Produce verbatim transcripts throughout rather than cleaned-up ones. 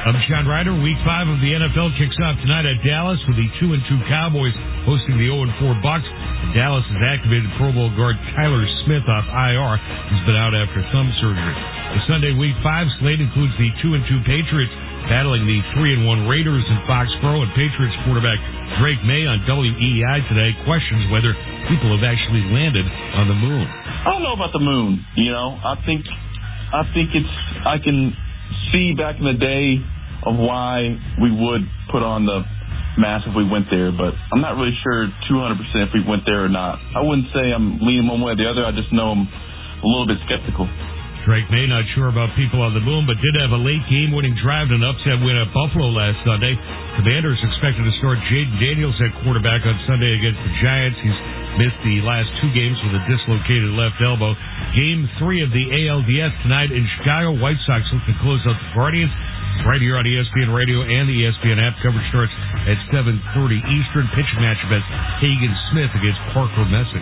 I'm John Ryder. Week five of the N F L kicks off tonight at Dallas with the two and two Cowboys hosting the oh and four Bucs. Dallas has activated Pro Bowl guard Tyler Smith off I R. He's been out after thumb surgery. The Sunday Week five slate includes the two and two Patriots battling the three and one Raiders in Foxborough, and Patriots quarterback Drake May on W E I today questions whether people have actually landed on the moon. I don't know about the moon. You know, I think, I think it's. I can see back in the day of why we would put on the mask if we went there, but I'm not really sure two hundred percent if we went there or not. I wouldn't say I'm leaning one way or the other. I just know I'm a little bit skeptical. Drake May not sure about people on the moon, but did have a late game-winning drive and an upset win at Buffalo last Sunday. Commanders expected to start Jaden Daniels at quarterback on Sunday against the Giants. He's missed the last two games with a dislocated left elbow. Game three of the A L D S tonight in Chicago. White Sox look to close out the Guardians. Right here on E S P N Radio and the E S P N app. Coverage starts at seven thirty Eastern. Pitching matchup as Hagen Smith against Parker Messick.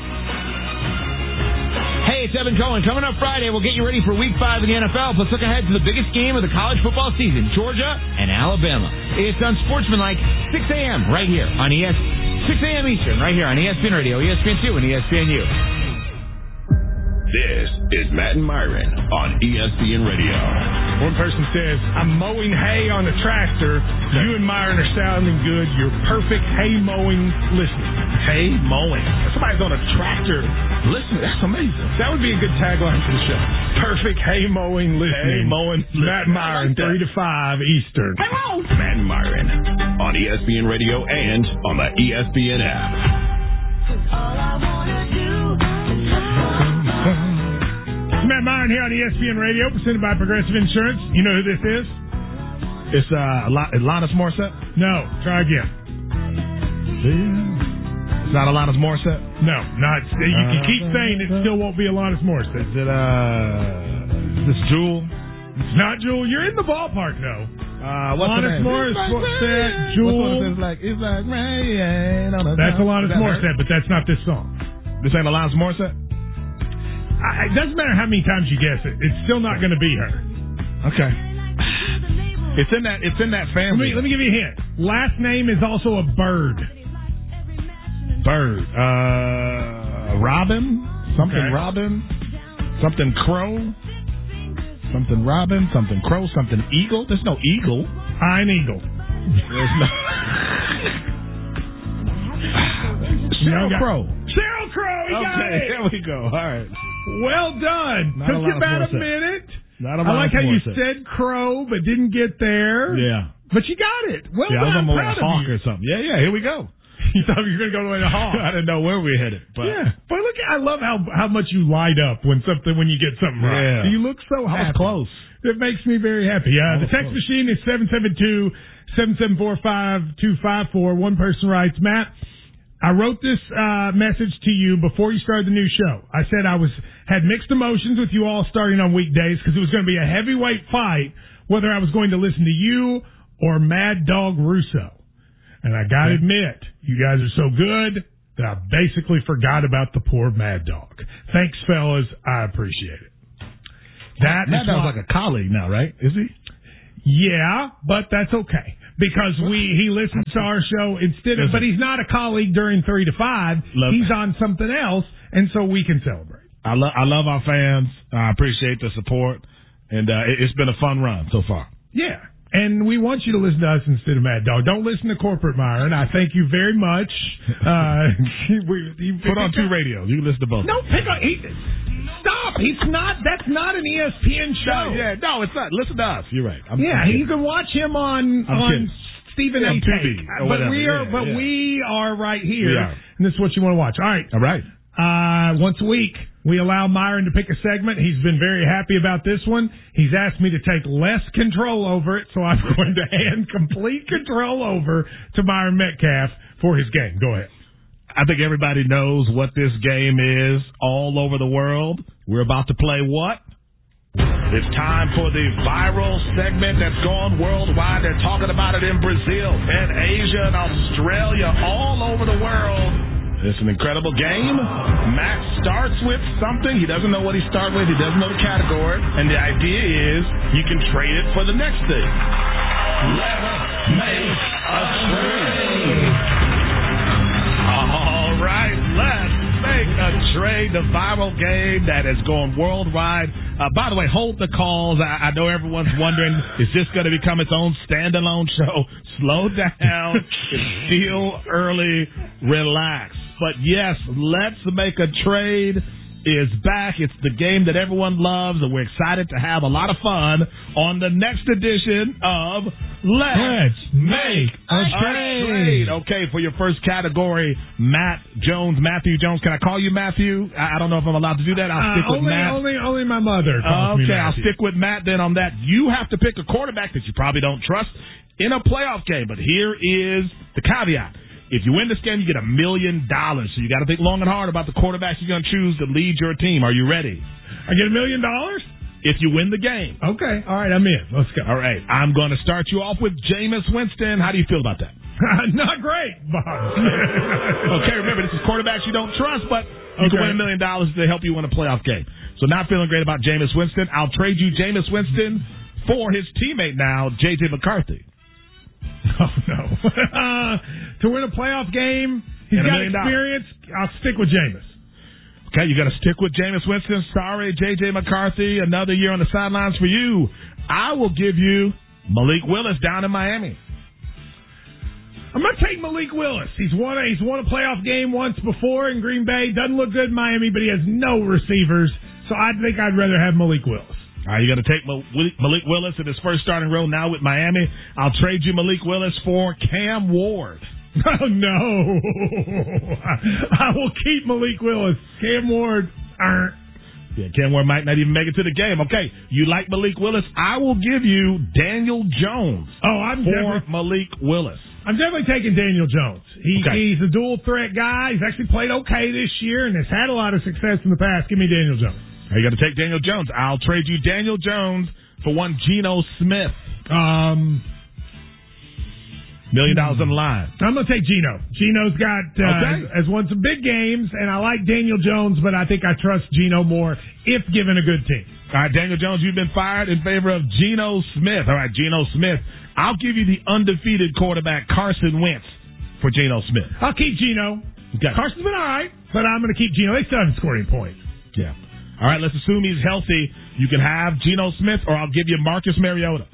Hey, it's Evan Cohen. Coming up Friday, we'll get you ready for Week five in the N F L. Let's look ahead to the biggest game of the college football season, Georgia and Alabama. It's unsportsmanlike, six a.m. right here on E S P N. six a.m. Eastern, right here on E S P N Radio, E S P N two, and E S P N U. This is Matt and Myron on E S P N Radio. One person says, I'm mowing hay on a tractor. You and Myron are sounding good. You're perfect hay mowing listening. Hay mowing. Somebody's on a tractor listening. That's amazing. That would be a good tagline for the show. Perfect hay mowing listening. Hay mowing listening. Matt and Myron, like three to five Eastern. Hello. Matt and Myron on E S P N Radio and on the E S P N app. All I wanna do is Matt Myron here on E S P N Radio, presented by Progressive Insurance. You know who this is? It's uh, Alanis Morissette? No, try again. It's not Alanis Morissette? No, not. You can keep saying it, still won't be Alanis Morissette. Is it, uh, is this Jewel? It's not Jewel. You're in the ballpark, though. Uh, what's Alanis Morissette, Jewel. It's like, it's like rain on a That's Alanis Morissette, but that's not this song. This ain't Alanis Morissette? I, it doesn't matter how many times you guess it. It's still not going to be her. Okay. It's in that. It's in that family. Let me, let me give you a hint. Last name is also a bird. Bird. Uh, Robin. Something okay. Robin. Something crow. Something Robin. Something crow. Something eagle. There's no eagle. I'm eagle. There's no. Sheryl Crow. Sheryl Crow. We got okay, it. There we go. All right. Well done. Not Took you about a minute. Not a I like how you said crow, but didn't get there. Yeah. But you got it. Well yeah, done. I was on a hawk or something. Yeah, yeah. Here we go. You thought you were going to go to the hawk. I didn't know where we headed. But yeah. But look, I love how how much you light up when something when you get something right. Yeah. You look so happy. I was close. It makes me very happy. Uh, the text close. machine is seven seven two, seven seven four, five two five four. One person writes, Matt, I wrote this uh, message to you before you started the new show. I said I was had mixed emotions with you all starting on weekdays because it was going to be a heavyweight fight whether I was going to listen to you or Mad Dog Russo. And I got to admit, you guys are so good that I basically forgot about the poor Mad Dog. Thanks, fellas. I appreciate it. That Mad Dog's like a colleague now, right? Is he? Yeah, but that's okay. Because we he listens to our show instead of, but he's not a colleague during three to five. Love he's that. on something else, and so we can celebrate. I love I love our fans. I appreciate the support, and uh, it, it's been a fun run so far. Yeah, and we want you to listen to us instead of Mad Dog. Don't listen to Corporate Myron. I thank you very much. Uh, we, you put on two radios. You can listen to both. No, pick on. He, Stop! He's not. That's not an E S P N show. No, yeah, no, it's not. Listen to us. You're right. I'm, yeah, I'm you can watch him on I'm on kidding. Stephen A. Take. But whatever. we are, yeah, but yeah. we are right here, are. and this is what you want to watch. All right, all right. Uh, once a week, we allow Myron to pick a segment. He's been very happy about this one. He's asked me to take less control over it, so I'm going to hand complete control over to Myron Metcalf for his game. Go ahead. I think everybody knows what this game is all over the world. We're about to play what? It's time for the viral segment that's gone worldwide. They're talking about it in Brazil and Asia and Australia, all over the world. It's an incredible game. Matt starts with something. He doesn't know what he starts with. He doesn't know the category. And the idea is you can trade it for the next thing. Let's make a trade. All right, let's make a trade. The viral game that is going worldwide. Uh, by the way, hold the calls. I, I know everyone's wondering, is this going to become its own standalone show? Slow down. It's still early. Relax. But yes, let's make a trade is back. It's the game that everyone loves, and we're excited to have a lot of fun on the next edition of Let's, Let's Make a, a trade. trade. Okay, for your first category, Matt Jones, Matthew Jones. Can I call you Matthew? I, I don't know if I'm allowed to do that. I'll uh, stick with only, Matt. Only, only my mother calls okay, me I'll Matthew. stick with Matt then on that. You have to pick a quarterback that you probably don't trust in a playoff game, but here is the caveat. If you win this game, you get a million dollars. So you got to think long and hard about the quarterbacks you're going to choose to lead your team. Are you ready? I get a million dollars? If you win the game. Okay. All right, I'm in. Let's go. All right. I'm going to start you off with Jameis Winston. How do you feel about that? Not great, Bob. Okay, remember, this is quarterbacks you don't trust, but you okay. can win a million dollars to help you win a playoff game. So not feeling great about Jameis Winston. I'll trade you Jameis Winston for his teammate now, J J McCarthy. Oh, no. uh, to win a playoff game, he's got experience. I'll stick with Jameis. Okay, you got to stick with Jameis Winston. Sorry, J J McCarthy. Another year on the sidelines for you. I will give you Malik Willis down in Miami. I'm going to take Malik Willis. He's won, a, he's won a playoff game once before in Green Bay. Doesn't look good in Miami, but he has no receivers. So I think I'd rather have Malik Willis. All right, you got to take Malik Willis in his first starting role now with Miami. I'll trade you Malik Willis for Cam Ward. Oh, no. I will keep Malik Willis. Cam Ward. Uh. Yeah, Cam Ward might not even make it to the game. Okay, you like Malik Willis? I will give you Daniel Jones oh, I'm for Malik Willis. I'm definitely taking Daniel Jones. He, okay. He's a dual-threat guy. He's actually played okay this year and has had a lot of success in the past. Give me Daniel Jones. You got to take Daniel Jones. I'll trade you Daniel Jones for one Geno Smith. Um, Million dollars on the line. I'm going to take Geno. Geno's got uh, okay. has won some big games, and I like Daniel Jones, but I think I trust Geno more if given a good team. All right, Daniel Jones, you've been fired in favor of Geno Smith. All right, Geno Smith. I'll give you the undefeated quarterback, Carson Wentz, for Geno Smith. I'll keep Geno. Okay. Carson's been all right, but I'm going to keep Geno. They still haven't scored any points. Yeah. All right, let's assume he's healthy. You can have Geno Smith, or I'll give you Marcus Mariota.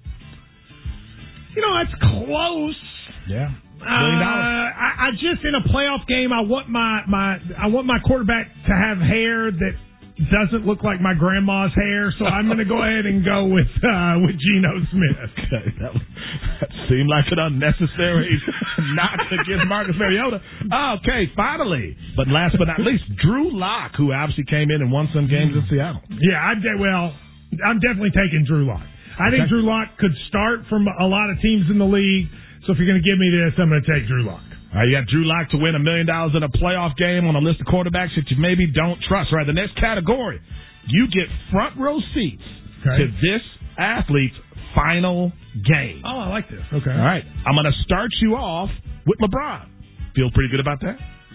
You know, that's close. Yeah. Uh, I, I just in a playoff game, I want my, my I want my quarterback to have hair that doesn't look like my grandma's hair, so I'm going to go ahead and go with uh, with Geno Smith. Okay, that, that seemed like an unnecessary knock against Marcus Mariota. Okay, finally, but last but not least, Drew Lock, who obviously came in and won some games in Seattle. Yeah, I well, I'm definitely taking Drew Lock. I think okay. Drew Lock could start from a lot of teams in the league. So if you're going to give me this, I'm going to take Drew Lock. All right, you got Drew Lock to win a million dollars in a playoff game on a list of quarterbacks that you maybe don't trust. All right, the next category, you get front row seats okay. to this athlete's final game. Oh, I like this. Okay. All right, I'm going to start you off with LeBron. Feel pretty good about that?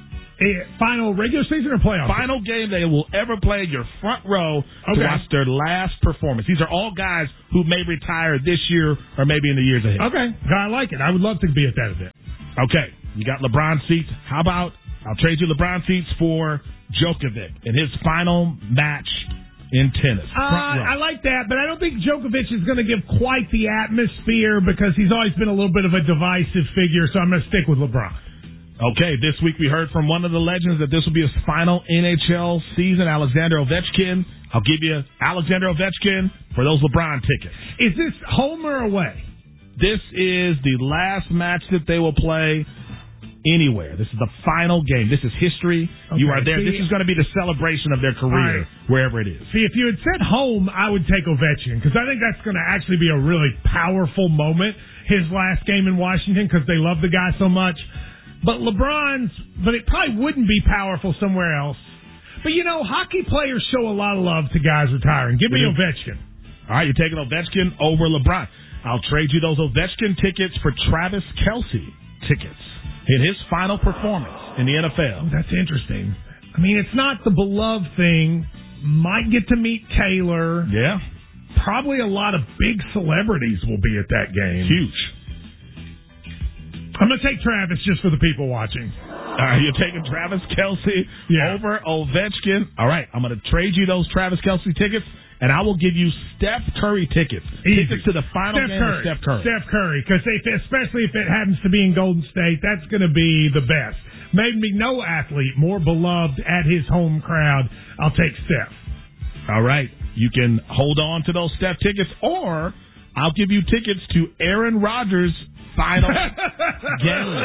A final regular season or playoff? Final game they will ever play in your front row okay. to watch their last performance. These are all guys who may retire this year or maybe in the years ahead. Okay. I like it. I would love to be at that event. Okay. You got LeBron seats. How about I'll trade you LeBron seats for Djokovic in his final match in tennis. Uh, I like that, but I don't think Djokovic is going to give quite the atmosphere because he's always been a little bit of a divisive figure, so I'm going to stick with LeBron. Okay, this week we heard from one of the legends that this will be his final N H L season, Alexander Ovechkin. I'll give you Alexander Ovechkin for those LeBron tickets. Is this home or away? This is the last match that they will play anywhere. This is the final game. This is history. Okay, you are there. See, this is going to be the celebration of their career, right. wherever it is. See, if you had said home, I would take Ovechkin because I think that's going to actually be a really powerful moment, his last game in Washington, because they love the guy so much. But LeBron's, but it probably wouldn't be powerful somewhere else. But, you know, hockey players show a lot of love to guys retiring. Give me Ovechkin. All right, you're taking Ovechkin over LeBron. I'll trade you those Ovechkin tickets for Travis Kelce tickets in his final performance in the N F L. Oh, that's interesting. I mean, it's not the beloved thing. Might get to meet Taylor. Yeah. probably a lot of big celebrities will be at that game. Huge. I'm going to take Travis just for the people watching. All right, you're taking Travis Kelce yeah. over Ovechkin. All right, I'm going to trade you those Travis Kelce tickets, and I will give you Steph Curry tickets. Easy. Tickets to the final Steph game Curry. of Steph Curry. Steph Curry, because especially if it happens to be in Golden State, that's going to be the best. Maybe no athlete more beloved at his home crowd. I'll take Steph. All right, you can hold on to those Steph tickets, or I'll give you tickets to Aaron Rodgers' final game.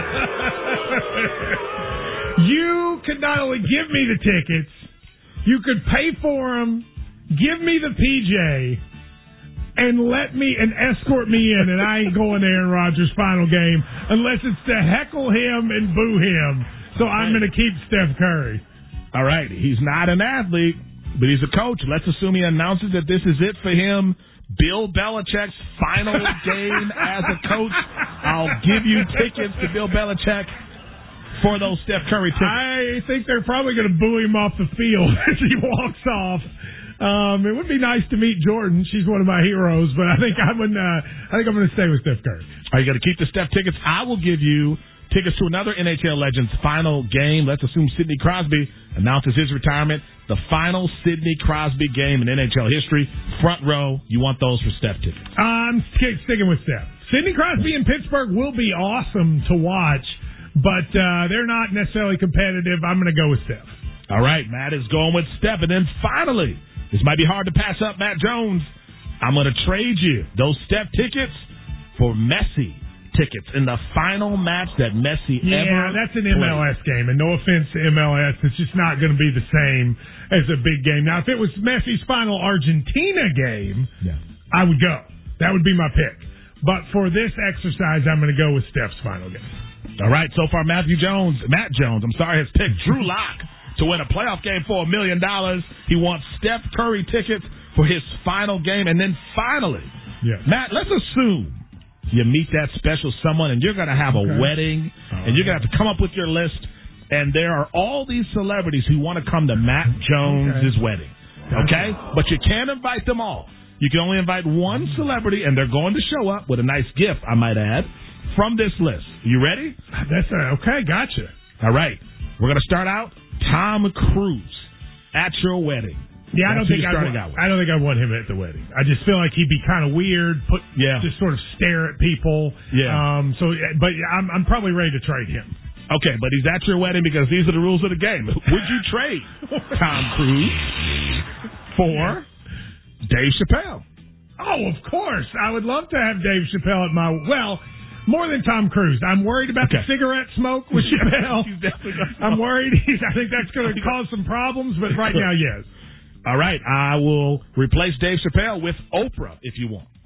You could not only give me the tickets, you could pay for them, give me the P J, and let me and escort me in, and I ain't going to Aaron Rodgers' final game unless it's to heckle him and boo him. So I'm going to keep Steph Curry. All right, he's not an athlete, but he's a coach. Let's assume he announces that this is it for him. Bill Belichick's final game as a coach. I'll give you tickets to Bill Belichick for those Steph Curry tickets. I think they're probably going to boo him off the field as he walks off. Um, it would be nice to meet Jordan. She's one of my heroes, but I think I'm going to. I think I'm going to stay with Steph Curry. Are you going to keep the Steph tickets? I will give you tickets to another N H L legend's final game. Let's assume Sidney Crosby announces his retirement. The final Sidney Crosby game in N H L history. Front row. You want those for Steph tickets? I'm sticking with Steph. Sidney Crosby in Pittsburgh will be awesome to watch, but uh, they're not necessarily competitive. I'm going to go with Steph. All right, Matt is going with Steph. And then finally, this might be hard to pass up, Matt Jones. I'm going to trade you those Steph tickets for Messi tickets in the final match that Messi yeah, ever Yeah, that's an M L S played. game, and no offense to M L S, it's just not going to be the same as a big game. Now, if it was Messi's final Argentina game, yeah. I would go. That would be my pick. But for this exercise, I'm going to go with Steph's final game. All right, so far, Matthew Jones, Matt Jones, I'm sorry, has picked Drew Lock to win a playoff game for a million dollars. He wants Steph Curry tickets for his final game. And then finally, yes. Matt, let's assume you meet that special someone and you're going to have a okay. wedding oh, and you're going to have to come up with your list. And there are all these celebrities who want to come to Matt Jones' okay. wedding. Okay? But you can't invite them all. You can only invite one celebrity, and they're going to show up with a nice gift, I might add, from this list. You ready? That's uh, okay. Gotcha. All right. We're going to start out Tom Cruise at your wedding. Yeah, I don't That's think I want, I don't think I want him at the wedding. I just feel like he'd be kind of weird, put yeah. just sort of stare at people. Yeah. Um. So, but I'm I'm probably ready to trade him. Okay, but he's at your wedding because these are the rules of the game. Would you trade Tom Cruise for Dave Chappelle? Oh, of course. I would love to have Dave Chappelle at my well. More than Tom Cruise. I'm worried about okay. the cigarette smoke with Chappelle. He's definitely I'm worried. He's, I think that's going to cause some problems, but right now, yes. All right. I will replace Dave Chappelle with Oprah if you want.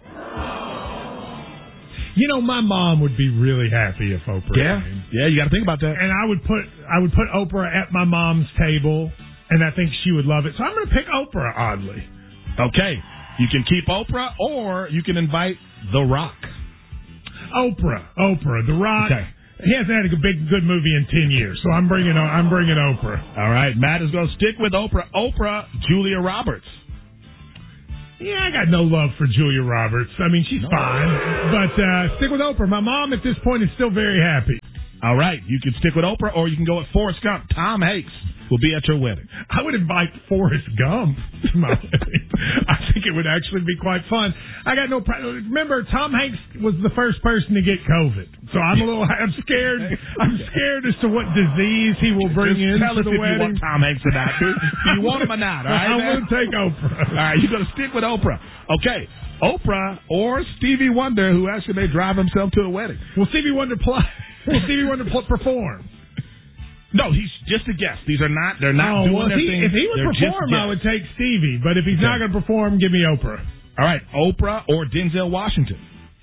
You know, my mom would be really happy if Oprah Yeah, came. yeah. You got to think about that. And I would put I would put Oprah at my mom's table, and I think she would love it. So I'm going to pick Oprah, oddly. Okay. You can keep Oprah, or you can invite The Rock. Oprah, Oprah, The Rock. Okay. He hasn't had a big good movie in ten years, so I'm bringing I'm bringing Oprah. All right, Matt is going to stick with Oprah. Oprah, Julia Roberts. Yeah, I got no love for Julia Roberts. I mean, she's no. fine, but uh, stick with Oprah. My mom at this point is still very happy. All right, you can stick with Oprah, or you can go with Forrest Gump. Tom Hanks will be at your wedding. I would invite Forrest Gump to my wedding. I think it would actually be quite fun. I got no problem. Remember, Tom Hanks was the first person to get COVID, so I'm a little. I'm scared. I'm scared as to what disease he will bring Just in tell to us the if wedding. You want Tom Hanks or not? Do you want him or not? All right, I'm going to take Oprah. All right, you're going to stick with Oprah. Okay, Oprah or Stevie Wonder, who actually may drive himself to a wedding. Will Stevie Wonder play? Will Stevie Wonder perform? No, he's just a guest. These are not, they're not oh, doing well, their he, thing. If he would they're perform, I would take Stevie. But if he's okay. not going to perform, give me Oprah. All right, Oprah or Denzel Washington?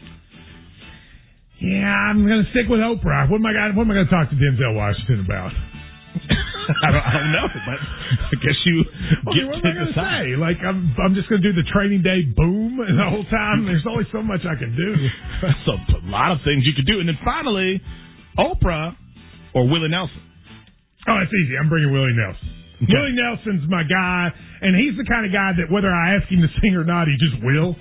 Yeah, I'm going to stick with Oprah. What am I going what am I going to talk to Denzel Washington about? I, don't, I don't know, but I guess you okay, get what to am I going to say? Like, I'm I'm just going to do the training day boom and the whole time? There's only so much I can do. That's a, a lot of things you could do. And then finally, Oprah or Willie Nelson? Oh, it's easy. I'm bringing Willie Nelson. Okay. Willie Nelson's my guy, and he's the kind of guy that whether I ask him to sing or not, he just will.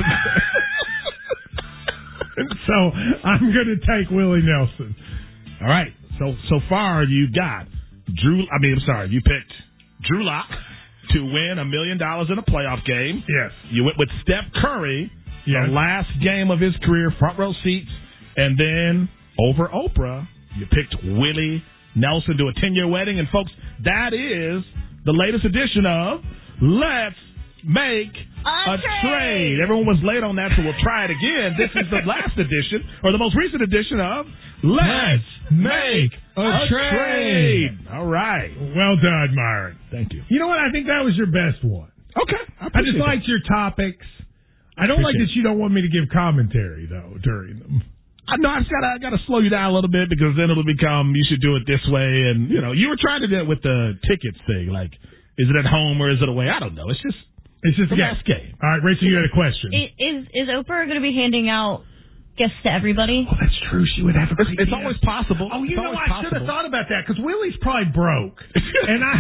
So I'm going to take Willie Nelson. All right. So so far you've got Drew. I mean, I'm sorry. You picked Drew Lock to win a million dollars in a playoff game. Yes. You went with Steph Curry, yes. the last game of his career, front row seats, and then over Oprah, you picked Willie Nelson to a ten-year wedding. And folks, that is the latest edition of Let's Make A, a trade. trade. Everyone was late on that, so we'll try it again. This is the last edition, or the most recent edition of Let's Make a, a trade. trade. All right. Well done, Myron. Thank you. You know what? I think that was your best one. Okay. I, I just liked your topics. I don't like that you don't want me to give commentary, though, during them. I know I just gotta I gotta slow you down a little bit because then it'll become you should do it this way, and you know you were trying to do it with the tickets thing, like is it at home or is it away? I don't know. It's just it's just the a last game. All right, Rachel, you had a question. Is is Oprah going to be handing out gifts to everybody? Oh, that's true. She would have a. It's, it's always possible. Oh, you it's know, I possible. should have thought about that because Willie's probably broke, and I.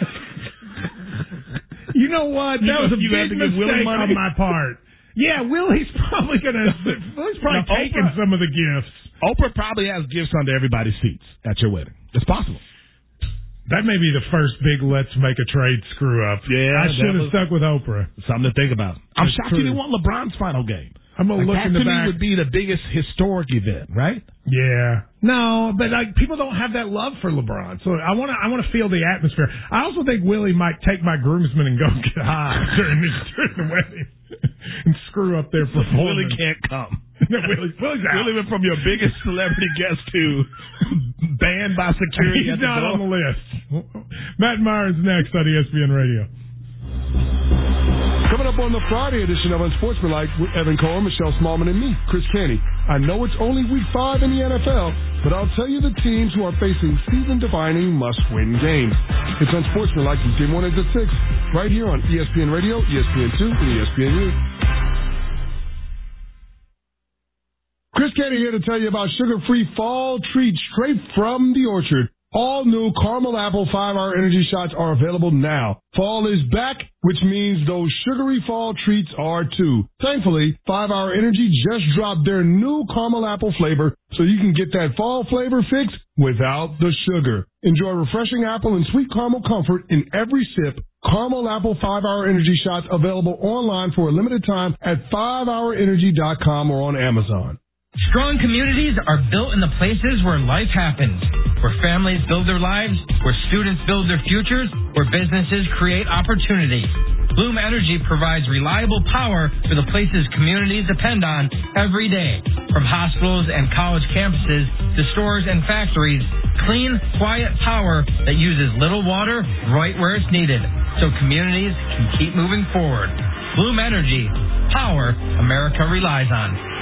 You know what? That you was a you big mistake on my part. Yeah, Willie's probably gonna. Willie's probably now, taking Oprah, some of the gifts. Oprah probably has gifts under everybody's seats at your wedding. It's possible. That may be the first big let's make a trade screw up. Yeah, I should have stuck with Oprah. Something to think about. I'm That's shocked true. you didn't want LeBron's final game. I'm gonna like look that in the to back. me would be the biggest historic event, right? Yeah. No, but like people don't have that love for LeBron, so I want to. I want to feel the atmosphere. I also think Willie might take my groomsmen and go get high during the, during the wedding and screw up their performance. Willie can't come. No, Willie, Willie's out. Willie went from your biggest celebrity guest to banned by security. He's at the not door. on the list. Matt Myers next on E S P N Radio. Coming up on the Friday edition of Unsportsmanlike with Evan Cohen, Michelle Smallman, and me, Chris Canty. I know it's only week five in the N F L, but I'll tell you the teams who are facing season-defining must-win games. It's Unsportsmanlike from game mornings at six, right here on E S P N Radio, E S P N two, and E S P N U. Chris Canty here to tell you about sugar-free fall treats straight from the orchard. All new caramel apple five-hour energy shots are available now. Fall is back, which means those sugary fall treats are too. Thankfully, five-hour Energy just dropped their new caramel apple flavor, so you can get that fall flavor fix without the sugar. Enjoy refreshing apple and sweet caramel comfort in every sip. Caramel apple five-hour energy shots available online for a limited time at five hour energy dot com or on Amazon. Strong communities are built in the places where life happens, where families build their lives, where students build their futures, where businesses create opportunity. Bloom Energy provides reliable power for the places communities depend on every day. From hospitals and college campuses to stores and factories, clean, quiet power that uses little water right where it's needed, so communities can keep moving forward. Bloom Energy, power America relies on.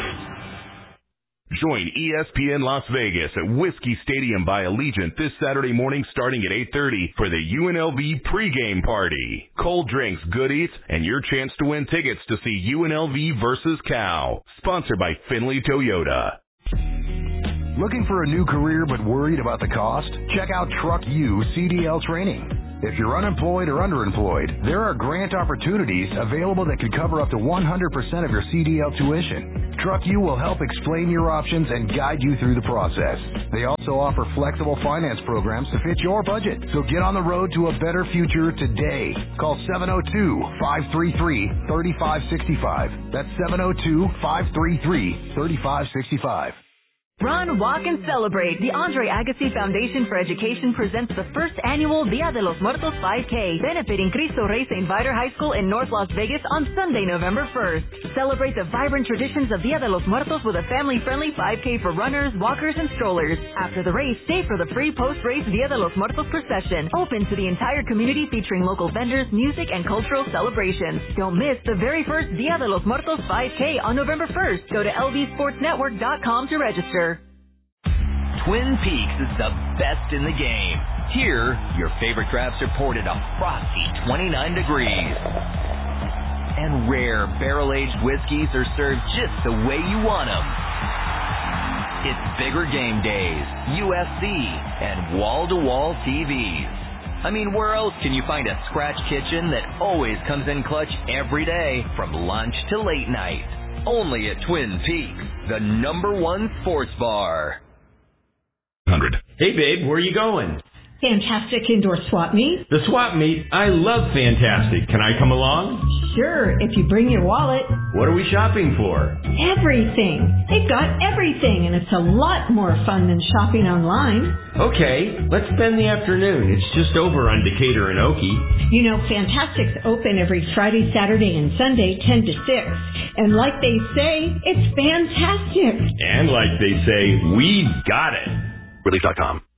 Join E S P N Las Vegas at Whiskey Stadium by Allegiant this Saturday morning starting at eight thirty for the U N L V pregame party. Cold drinks, goodies, and your chance to win tickets to see U N L V versus Cal. Sponsored by Finley Toyota. Looking for a new career but worried about the cost? Check out Truck U C D L Training. If you're unemployed or underemployed, there are grant opportunities available that could cover up to one hundred percent of your C D L tuition. Truck U will help explain your options and guide you through the process. They also offer flexible finance programs to fit your budget. So get on the road to a better future today. Call seven oh two, five three three, three five six five. That's seven oh two, five three three, three five six five. Run, walk, and celebrate. The Andre Agassi Foundation for Education presents the first annual Dia de los Muertos five K, benefiting Cristo Rey Saint Viator High School in North Las Vegas on Sunday, November first. Celebrate the vibrant traditions of Dia de los Muertos with a family-friendly five K for runners, walkers, and strollers. After the race, stay for the free post-race Dia de los Muertos procession, open to the entire community featuring local vendors, music, and cultural celebrations. Don't miss the very first Dia de los Muertos five K on November first. Go to L V sports network dot com to register. Twin Peaks is the best in the game. Here, your favorite drafts are poured at a frosty twenty-nine degrees. And rare barrel-aged whiskeys are served just the way you want them. It's bigger game days, U F C, and wall-to-wall T Vs. I mean, where else can you find a scratch kitchen that always comes in clutch every day from lunch to late night? Only at Twin Peaks, the number one sports bar. one hundred. Hey, babe, where are you going? Fantastic indoor swap meet. The swap meet? I love Fantastic. Can I come along? Sure, if you bring your wallet. What are we shopping for? Everything. They've got everything, and it's a lot more fun than shopping online. Okay, let's spend the afternoon. It's just over on Decatur and Okie. You know, Fantastic's open every Friday, Saturday, and Sunday, ten to six. And like they say, it's fantastic. And like they say, we've got it. Relief dot com.